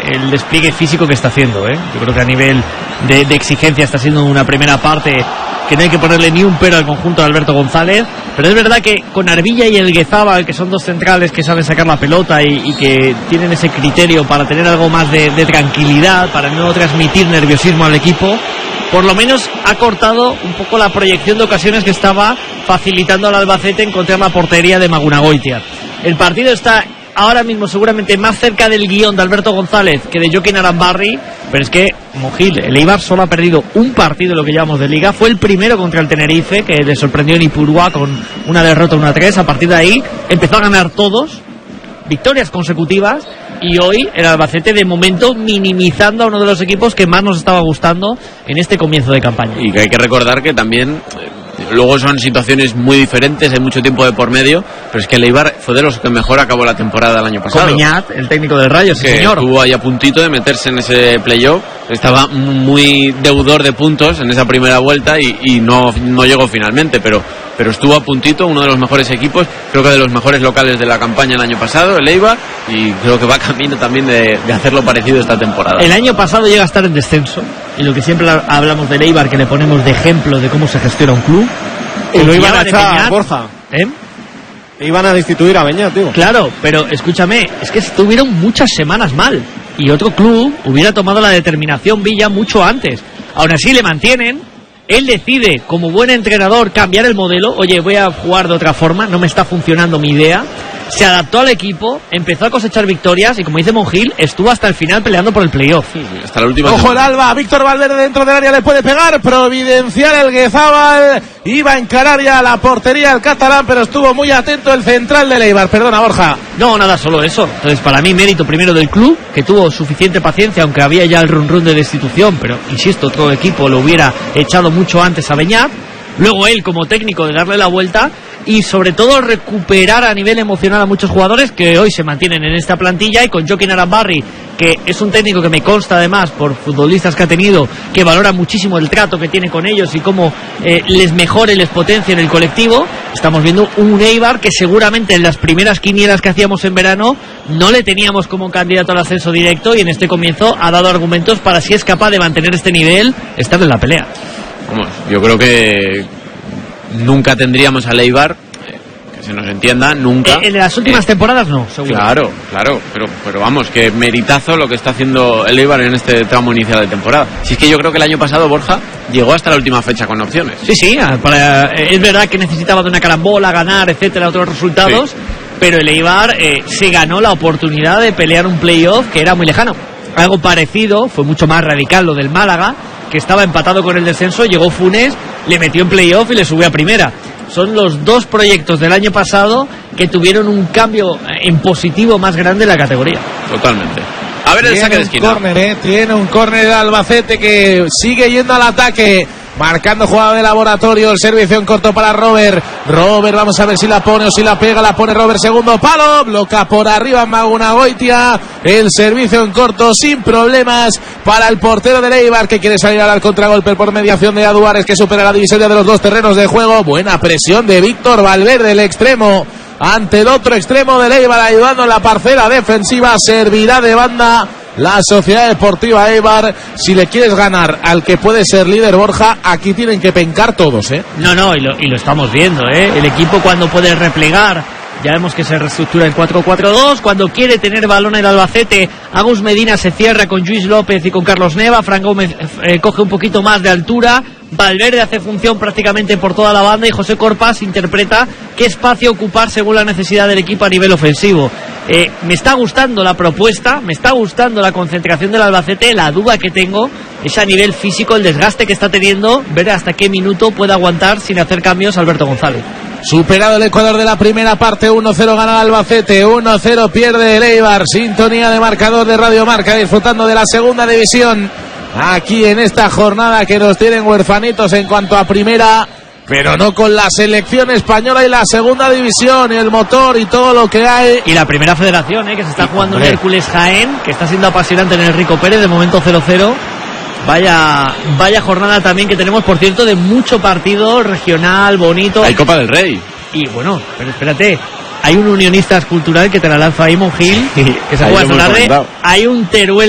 el despliegue físico que está haciendo, ¿eh? Yo creo que a nivel de exigencia está siendo una primera parte que no hay que ponerle ni un pero al conjunto de Alberto González, pero es verdad que con Arbilla y Elguezábal, que son dos centrales que saben sacar la pelota y que tienen ese criterio para tener algo más de tranquilidad, para no transmitir nerviosismo al equipo, por lo menos ha cortado un poco la proyección de ocasiones que estaba facilitando al Albacete encontrar la portería de Magunagoitia. El partido está ahora mismo seguramente más cerca del guión de Alberto González que de Joaquín Arambarri, pero es que Monjil, el Eibar solo ha perdido un partido, lo que llamamos de liga, fue el primero contra el Tenerife, que le sorprendió en Ipurúa con una derrota 1-3. A partir de ahí empezó a ganar todos, victorias consecutivas, y hoy el Albacete de momento minimizando a uno de los equipos que más nos estaba gustando en este comienzo de campaña. Y que hay que recordar que también luego son situaciones muy diferentes, hay mucho tiempo de por medio, pero es que el Eibar fue de los que mejor acabó la temporada el año pasado. Con Beñat, el técnico del Rayo, sí, señor. Estuvo ahí a puntito de meterse en ese playoff, estaba muy deudor de puntos en esa primera vuelta y no llegó finalmente, pero estuvo a puntito, uno de los mejores equipos, creo que de los mejores locales de la campaña el año pasado, el Eibar, y creo que va camino también de hacerlo parecido esta temporada. El año pasado llega a estar en descenso, y lo que siempre hablamos del Eibar, que le ponemos de ejemplo de cómo se gestiona un club, y lo iban a echar, Borja. Iban a destituir a Beñat, tío. Claro, pero escúchame, es que estuvieron muchas semanas mal, y otro club hubiera tomado la determinación Villa mucho antes. Aún así le mantienen. Él decide, como buen entrenador, cambiar el modelo. Oye, voy a jugar de otra forma, no me está funcionando mi idea. Se adaptó al equipo, empezó a cosechar victorias y, como dice Monjil, estuvo hasta el final peleando por el playoff. Sí, hasta la última. Ojo el Alba, Víctor Valverde dentro del área le puede pegar, providencial Elguezábal, iba a encarar ya la portería el catalán, pero estuvo muy atento el central del Eibar. Perdona, Borja. No, nada, solo eso. Entonces, para mí, mérito primero del club, que tuvo suficiente paciencia, aunque había ya el run de destitución, pero, insisto, otro equipo lo hubiera echado mucho antes a Beñat. Luego él, como técnico, de darle la vuelta y sobre todo recuperar a nivel emocional a muchos jugadores que hoy se mantienen en esta plantilla, y con Joaquín Arambarri, que es un técnico que me consta además por futbolistas que ha tenido, que valora muchísimo el trato que tiene con ellos y cómo les mejora y les potencia en el colectivo. Estamos viendo un Eibar que seguramente en las primeras quinielas que hacíamos en verano no le teníamos como candidato al ascenso directo, y en este comienzo ha dado argumentos para, si es capaz de mantener este nivel, estar en la pelea. Vamos, yo creo que nunca tendríamos al Eibar, que se nos entienda, nunca. En las últimas temporadas no, seguro. Claro, pero vamos, que meritazo lo que está haciendo el Eibar en este tramo inicial de temporada. Si es que yo creo que el año pasado, Borja, llegó hasta la última fecha con opciones. Sí, es verdad que necesitaba de una carambola, ganar, etcétera, otros resultados, sí. Pero el Eibar se ganó la oportunidad de pelear un playoff que era muy lejano. Algo parecido, fue mucho más radical lo del Málaga, que estaba empatado con el descenso, llegó Funes, le metió en playoff y le subió a primera. Son los dos proyectos del año pasado que tuvieron un cambio en positivo más grande en la categoría. Totalmente. A ver el saque de esquina. Tiene un córner el Albacete que sigue yendo al ataque. Marcando jugada de laboratorio, el servicio en corto para Robert, vamos a ver si la pone o si la pega, la pone Robert, segundo palo, bloca por arriba Magunagoitia, el servicio en corto sin problemas para el portero del Eibar, que quiere salir al contragolpe por mediación de Aduares, que supera la divisoria de los dos terrenos de juego. Buena presión de Víctor Valverde, el extremo, ante el otro extremo del Eibar, ayudando en la parcela defensiva. Servirá de banda la Sociedad Deportiva Eibar. Si le quieres ganar al que puede ser líder, Borja, aquí tienen que pencar todos, ¿eh? No, y lo estamos viendo, ¿eh? El equipo, cuando puede replegar, ya vemos que se reestructura en 4-4-2. Cuando quiere tener balón el Albacete, Agus Medina se cierra con Lluís López y con Carlos Neva. Fran Gómez coge un poquito más de altura. Valverde hace función prácticamente por toda la banda, y José Corpas interpreta qué espacio ocupar según la necesidad del equipo a nivel ofensivo. Me está gustando la propuesta, me está gustando la concentración del Albacete. La duda que tengo es a nivel físico, el desgaste que está teniendo, ver hasta qué minuto puede aguantar sin hacer cambios Alberto González. Superado el Ecuador de la primera parte, 1-0 gana el Albacete, 1-0 pierde el Eibar. Sintonía de marcador de Radio Marca, disfrutando de la segunda división aquí en esta jornada que nos tienen huerfanitos en cuanto a primera, pero no con la selección española y la segunda división y el motor y todo lo que hay. Y la primera federación, que se está jugando en Hércules Jaén, que está siendo apasionante en el Rico Pérez, de momento 0-0. Vaya jornada también que tenemos, por cierto, de mucho partido regional, bonito. Hay Copa del Rey. Y bueno, pero espérate, hay un Unionistas Cultural que te la lanza ahí, Monjil, que se juega esta tarde. Hay un Teruel